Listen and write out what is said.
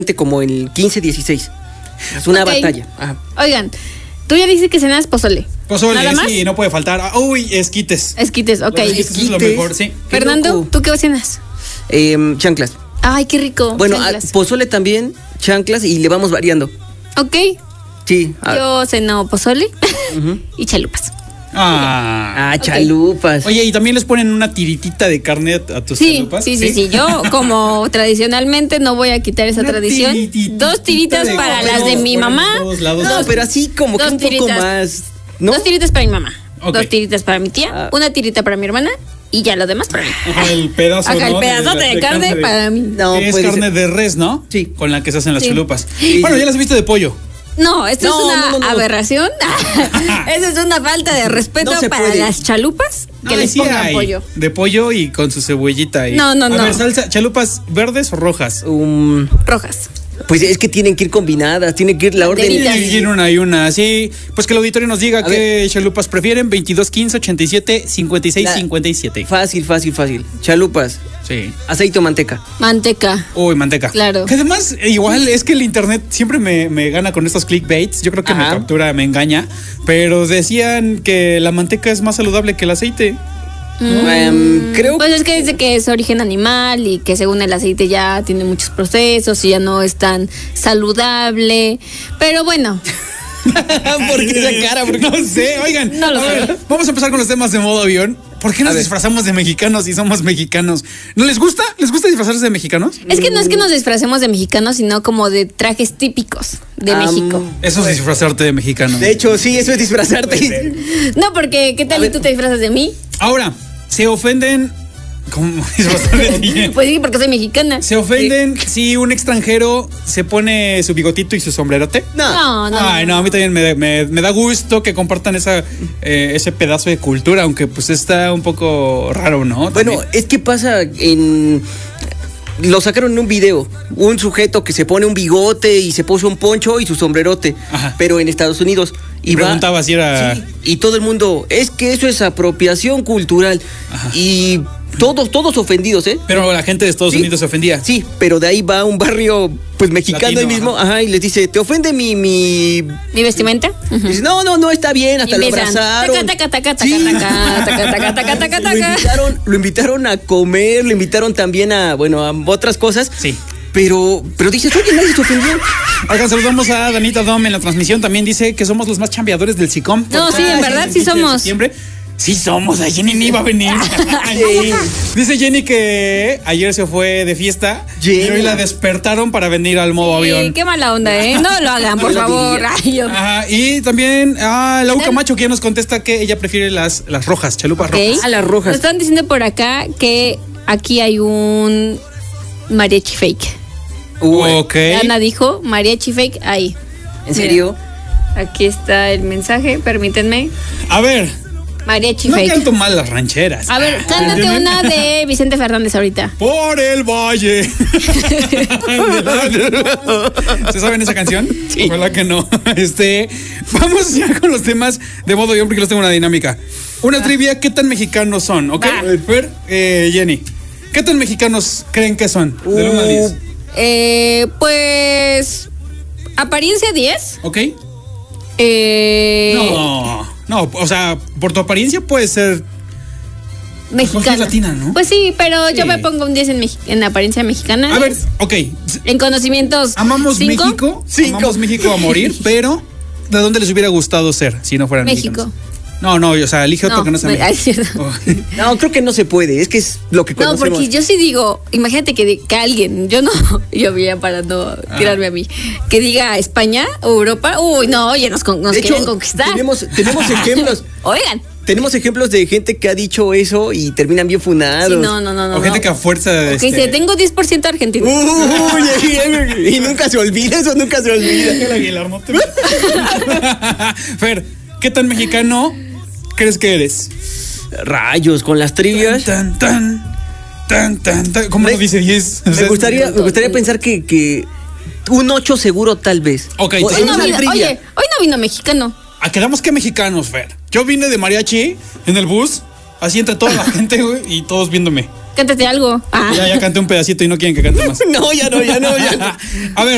como el 15-16. Es una batalla. Ajá. Oigan, tú ya dices que cenas pozole. Pozole, ¿Nada más? sí, no puede faltar. Uy, esquites. Esquites, ok. Los esquites es lo mejor, sí. Fernando, ¿tú qué cenas? Chanclas. Ay, qué rico. Bueno, chanclas. pozole también, chanclas, y le vamos variando. Ok. Sí. Yo ceno pozole y chalupas. Chalupas. Oye, ¿y también les ponen una tiritita de carne a tus chalupas? Sí. Yo, como tradicionalmente, no voy a quitar esa tradición. 2 tiritas para las de mi mamá. No, pero así como que un poco más, ¿no? 2 tiritas para mi mamá. Ok. 2 tiritas para mi tía. Una tirita para mi hermana. Y ya lo demás para mí. Ajá, el pedazo, Ajá, ¿no? el pedazote de carne para mí. No, es puede carne ser. de res, ¿no? Sí. Con la que se hacen las Sí. chalupas. Sí. Bueno, ya las he visto de pollo. No, esto es una no. aberración. Eso es una falta de respeto No se para puede. las chalupas que Ay, les sí pongan hay. pollo. De pollo y con su cebollita ahí. No. A ver, salsa, chalupas verdes o rojas. Rojas. Pues es que tienen que ir combinadas, tiene que ir la orden. Banderitas. Y una y una, sí. Pues que el auditorio nos diga A qué chalupas prefieren. 22, 15, 87, 56, 57. Fácil. Chalupas, Sí. aceite o manteca. Manteca. Uy, manteca. Claro. Que además, igual es que el internet siempre me gana con estos clickbaits. Yo creo que me Ajá. captura, me engaña. Pero decían que la manteca es más saludable que el aceite. Creo Pues es que dice que es origen animal y que según el aceite ya tiene muchos procesos y ya no es tan saludable. Pero bueno, ¿Por qué esa cara? ¿Por qué? No sé, oigan. No lo a sé. ver, vamos a empezar con los temas de modo avión. ¿Por qué nos A ver. disfrazamos de mexicanos si somos mexicanos? ¿No les gusta? ¿Les gusta disfrazarse de mexicanos? es que no es que nos disfracemos de mexicanos, sino como de trajes típicos de México. Eso es disfrazarte de mexicano. De hecho, sí, eso es disfrazarte. No, porque ¿qué tal y tú te disfrazas de mí? Ahora, se ofenden. ¿Cómo disfrazar de ti? Pues sí, porque soy mexicana. ¿Se ofenden si un extranjero se pone su bigotito y su sombrerote? No. Ay, no, a mí también me da gusto que compartan ese pedazo de cultura, aunque pues está un poco raro, ¿no? Bueno, También. es que pasa en... Lo sacaron en un video. Un sujeto que se pone un bigote y se puso un poncho y su sombrerote. Ajá. Pero en Estados Unidos. Y preguntaba si era... Sí, y todo el mundo, es que eso es apropiación cultural. Ajá. Y todos ofendidos, ¿eh? Pero la gente de Estados Sí. Unidos se ofendía. Sí, pero de ahí va un barrio, pues mexicano Latino, ahí mismo, ajá. y les dice, ¿te ofende mi ¿Mi vestimenta? Y dice, no, está bien, hasta Y lo empiezan, abrazaron. taca, taca, taca, Sí. taca, taca, taca, taca, taca, Lo taca. invitaron a comer, lo invitaron también a otras cosas. Sí. Pero dices, oye, nadie se ofendió. Oigan, saludamos a Danita Dom en la transmisión. También dice que somos los más chambeadores del SICOM. No, sí, en verdad sí somos. Sí somos, a Jenny ni iba a venir. Dice Jenny que ayer se fue de fiesta Jenny. y hoy la despertaron para venir al modo avión. Qué mala onda, ¿eh? No lo hagan, por Yo lo favor. diría. Ay, yo- Ajá, y también Lau Camacho que ya nos contesta que ella prefiere las rojas, chalupas Ok. rojas. A las rojas. Nos están diciendo por acá que aquí hay un mariachi fake. Ok. Ana dijo mariachi fake ahí. ¿En serio? Aquí está el mensaje, permítanme. A ver, Mariachi no fake. canto mal las rancheras. A ver, cántate una de Vicente Fernández ahorita. Por el valle. ¿Se saben esa canción? Sí. Ojalá que no. Vamos ya con los temas de modo avión porque los tengo una dinámica. Una trivia, ¿qué tan mexicanos son? ¿Ok? Va. Fer, Jenny, ¿qué tan mexicanos creen que son? Del 1 al 10. Pues apariencia 10. ¿Ok? Eh, No, o sea, por tu apariencia puede ser. Mexicana. es latina, ¿no? Pues sí, pero yo Sí. me pongo un 10 en apariencia mexicana. A ver, ok. En conocimientos. Amamos 5. México. 5. Amamos México a morir, pero ¿de dónde les hubiera gustado ser si no fueran México. mexicanos? No, o sea, elige otro que no sea ay, México. cierto. Oh. No, creo que no se puede, es que es lo que No, conocemos. porque yo sí digo, imagínate que alguien, yo no, yo ya para no tirarme a mí, que diga España o Europa, uy, no, ya nos De quieren hecho, conquistar. tenemos ejemplos. Oigan, Tenemos ejemplos de gente que ha dicho eso y terminan bien funados. sí, no. O gente que a fuerza de. Ok, dice, tengo 10% argentino. Uy, y nunca se olvida, eso nunca se olvida. El Aguilar, no te- Fer, ¿qué tan mexicano crees que eres? Rayos, con las trivias. Tan. ¿Cómo Me- no dice 10? Me gustaría pensar que un 8 seguro tal vez. Ok, O entonces- en una trivia. Oye, hoy no vino mexicano. Quedamos que mexicanos, Fer. Yo vine de mariachi en el bus, así entre toda la gente, güey, y todos viéndome. Cántate algo. Ah. Ya canté un pedacito y no quieren que cante más. No, ya no. A ver,